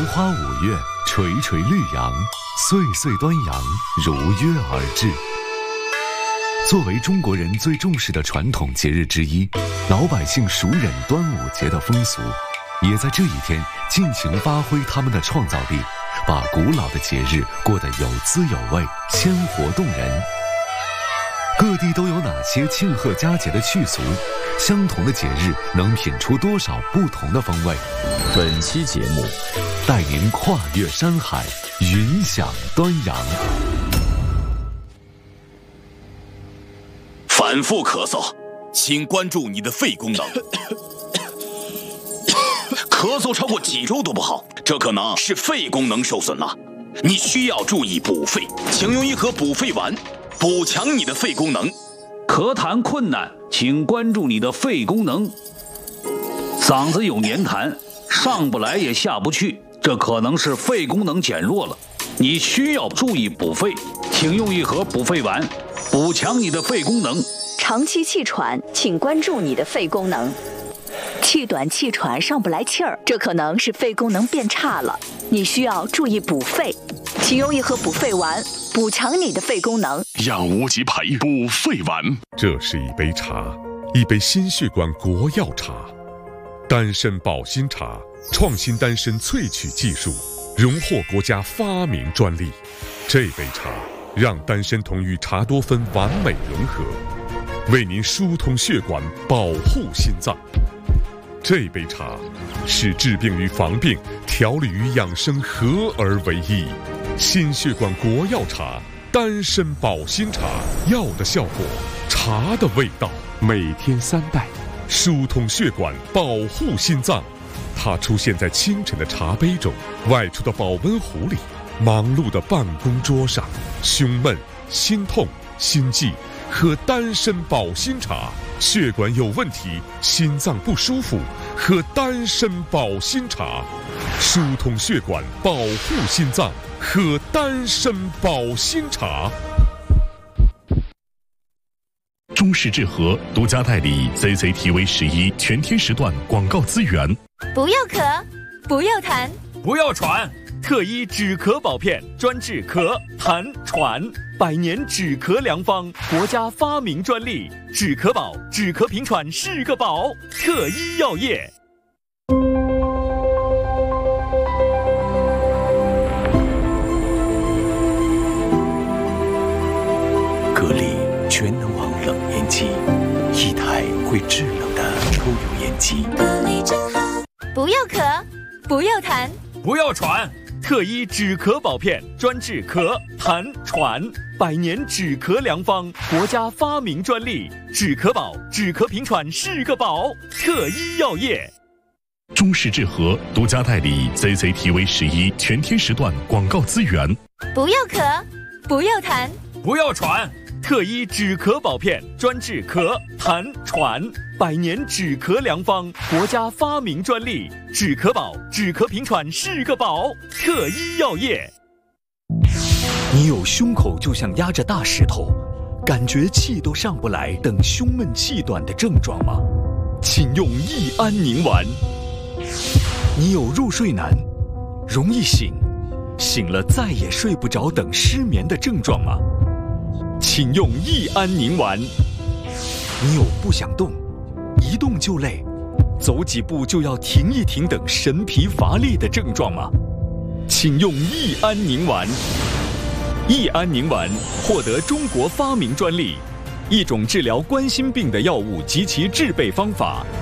花五月，垂垂绿杨，岁岁端阳，如约而至。作为中国人最重视的传统节日之一，老百姓熟稔端午节的风俗，也在这一天尽情发挥他们的创造力，把古老的节日过得有滋有味，鲜活动人。各地都有哪些庆贺佳节的趣俗？相同的节日能品出多少不同的风味？ 本期节目带您跨越山海，云享端阳。 反复咳嗽，请关注你的肺功能。咳嗽超过几周都不好，这可能是肺功能受损了。你需要注意补肺，请用一盒补肺丸，补强你的肺功能。 咳痰困难，请关注你的肺功能。嗓子有黏痰，上不来也下不去，这可能是肺功能减弱了。你需要注意补肺，请用一盒补肺丸，补强你的肺功能。 长期气喘，请关注你的肺功能。气短气喘，上不来气儿，这可能是肺功能变差了。你需要注意补肺，请用一盒补肺丸，补强你的肺功能。 让无极培补肺丸。 这是一杯茶，一杯心血管国药茶，丹参保心茶，创新丹参萃取技术，荣获国家发明专利。这杯茶让丹参酮与茶多酚完美融合，为您疏通血管，保护心脏。这杯茶是治病与防病、调理与养生合而为一。心血管国药茶，丹参保心茶，药的效果，茶的味道，每天3袋，疏通血管，保护心脏。它出现在清晨的茶杯中，外出的保温壶里，忙碌的办公桌上。胸闷、心痛、心悸，喝丹参保心茶。血管有问题，心脏不舒服，喝丹参保心茶，疏通血管，保护心脏，喝丹参保心茶。 中式制和独家代理 CCTV11全天时段广告资源。 不要咳，不要痰， 不要喘，特医止咳保片，专治咳、痰、喘，100年止咳良方，国家发明专利，止咳宝，止咳平喘是个宝，特医药业。 格力全能王冷烟机，一台会制冷的抽油烟机。 格力真好。不要咳，不要痰， 不要喘，特医止咳保片，专治咳、痰、喘，100年止咳良方，国家发明专利，止咳宝，止咳平喘是个宝，特医药业。 中式制和独家代理 CCTV11全天时段广告资源。 不要咳，不要痰， 不要喘，特医止咳保片，专治咳、痰、喘，100年止咳良方，国家发明专利，止咳宝，止咳平喘是个宝，特医药业。 你有胸口就像压着大石头，感觉气都上不来等胸闷气短的症状吗？请用益安宁丸。你有入睡难、容易醒、醒了再也睡不着等失眠的症状吗？请用益安宁丸。你有不想动、一动就累、走几步就要停一停等神疲乏力的症状吗？请用益安宁丸。益安宁丸获得中国发明专利，一种治疗冠心病的药物及其制备方法。